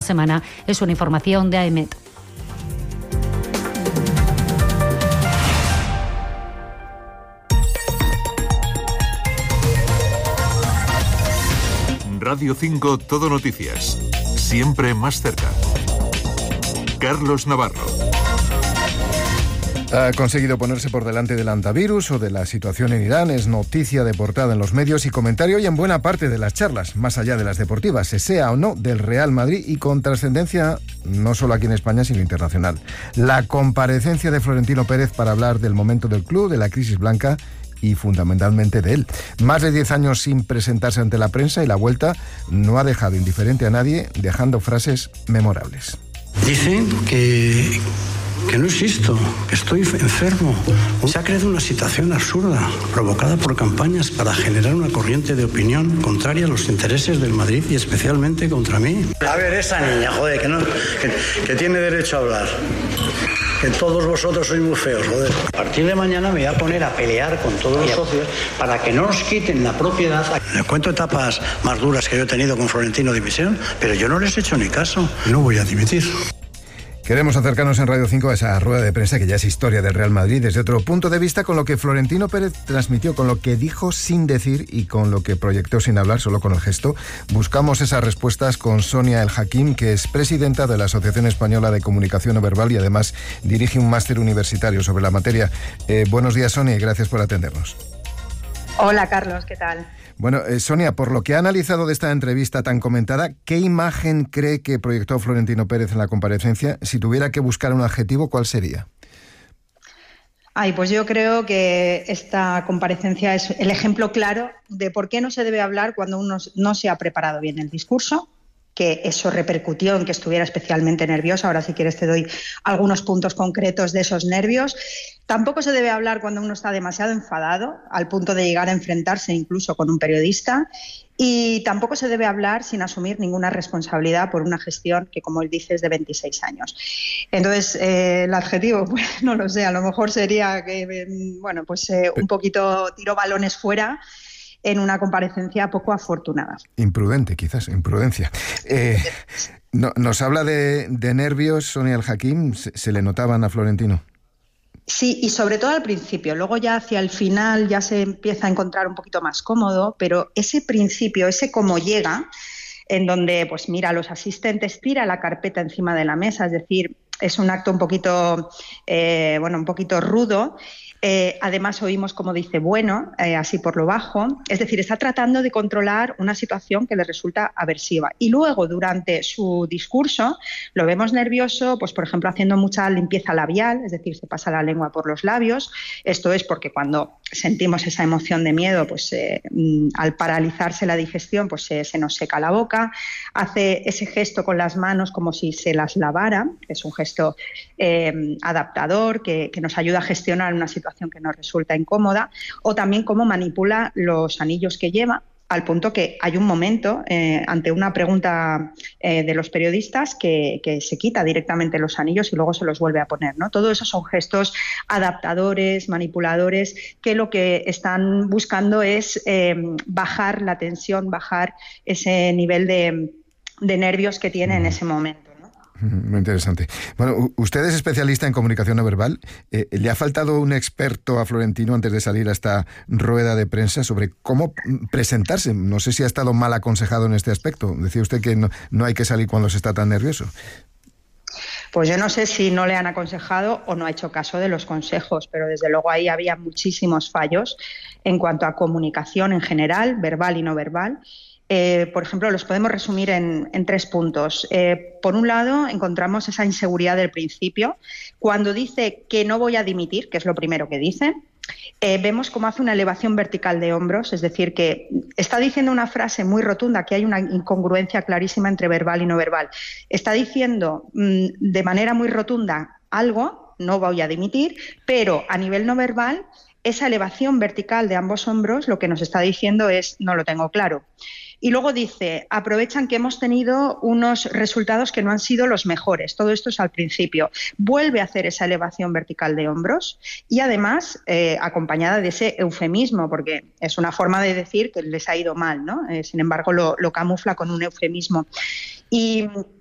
semana. Es una información de AEMET. Radio 5 Todo Noticias. Siempre más cerca. Carlos Navarro. Ha conseguido ponerse por delante del antivirus o de la situación en Irán. Es noticia de portada en los medios y comentario y en buena parte de las charlas, más allá de las deportivas, se sea o no del Real Madrid, y con trascendencia no solo aquí en España, sino internacional. La comparecencia de Florentino Pérez para hablar del momento del club, de la crisis blanca y fundamentalmente de él. Más de 10 años sin presentarse ante la prensa, y la vuelta no ha dejado indiferente a nadie, dejando frases memorables. Dicen que no existo, que estoy enfermo. Se ha creado una situación absurda, provocada por campañas para generar una corriente de opinión contraria a los intereses del Madrid y especialmente contra mí. A ver, esa niña, joder, que tiene derecho a hablar. Que todos vosotros sois muy feos, joder. A partir de mañana me voy a poner a pelear con todos los socios para que no nos quiten la propiedad. Les cuento etapas más duras que yo he tenido con Florentino Dimisión, pero yo no les he hecho ni caso. No voy a dimitir. Queremos acercarnos en Radio 5 a esa rueda de prensa que ya es historia del Real Madrid desde otro punto de vista, con lo que Florentino Pérez transmitió, con lo que dijo sin decir y con lo que proyectó sin hablar, solo con el gesto. Buscamos esas respuestas con Sonia El Hakim, que es presidenta de la Asociación Española de Comunicación No Verbal y además dirige un máster universitario sobre la materia. Buenos días, Sonia, y gracias por atendernos. Hola, Carlos, ¿qué tal? Bueno, Sonia, por lo que ha analizado de esta entrevista tan comentada, ¿qué imagen cree que proyectó Florentino Pérez en la comparecencia? Si tuviera que buscar un adjetivo, ¿cuál sería? Pues yo creo que esta comparecencia es el ejemplo claro de por qué no se debe hablar cuando uno no se ha preparado bien el discurso, que eso repercutió en que estuviera especialmente nerviosa. Ahora, si quieres, te doy algunos puntos concretos de esos nervios. Tampoco se debe hablar cuando uno está demasiado enfadado, al punto de llegar a enfrentarse incluso con un periodista. Y tampoco se debe hablar sin asumir ninguna responsabilidad por una gestión que, como él dice, es de 26 años. Entonces, el adjetivo, pues no lo sé, a lo mejor sería que, un poquito tiró balones fuera en una comparecencia poco afortunada. Imprudente, quizás, imprudencia. Nos habla de nervios, Sonia El Hakim, ¿se le notaban a Florentino? Sí, y sobre todo al principio. Luego ya hacia el final ya se empieza a encontrar un poquito más cómodo, pero ese principio, ese cómo llega, en donde, pues mira a los asistentes, tira la carpeta encima de la mesa, es decir, es un acto un poquito rudo. Además oímos como dice así por lo bajo, es decir, está tratando de controlar una situación que le resulta aversiva. Y luego durante su discurso lo vemos nervioso, pues por ejemplo haciendo mucha limpieza labial, es decir, se pasa la lengua por los labios. Esto es porque cuando sentimos esa emoción de miedo, pues al paralizarse la digestión, pues se nos seca la boca. Hace ese gesto con las manos como si se las lavara, es un gesto adaptador que nos ayuda a gestionar una situación que nos resulta incómoda, o también cómo manipula los anillos que lleva, al punto que hay un momento ante una pregunta de los periodistas que se quita directamente los anillos y luego se los vuelve a poner, ¿no? Todo eso son gestos adaptadores, manipuladores, que lo que están buscando es bajar la tensión, bajar ese nivel de nervios que tiene en ese momento. Muy interesante. Bueno, usted es especialista en comunicación no verbal. ¿Le ha faltado un experto a Florentino antes de salir a esta rueda de prensa sobre cómo presentarse? No sé si ha estado mal aconsejado en este aspecto. Decía usted que no hay que salir cuando se está tan nervioso. Pues yo no sé si no le han aconsejado o no ha hecho caso de los consejos, pero desde luego ahí había muchísimos fallos en cuanto a comunicación en general, verbal y no verbal. Por ejemplo, los podemos resumir en 3 puntos. Por un lado, encontramos esa inseguridad del principio. Cuando dice que no voy a dimitir, que es lo primero que dice, vemos cómo hace una elevación vertical de hombros, es decir, que está diciendo una frase muy rotunda, que hay una incongruencia clarísima entre verbal y no verbal. Está diciendo de manera muy rotunda algo, no voy a dimitir, pero a nivel no verbal, esa elevación vertical de ambos hombros lo que nos está diciendo es no lo tengo claro. Y luego dice, aprovechan que hemos tenido unos resultados que no han sido los mejores. Todo esto es al principio. Vuelve a hacer esa elevación vertical de hombros y además acompañada de ese eufemismo, porque es una forma de decir que les ha ido mal, ¿no? Sin embargo, lo camufla con un eufemismo. Y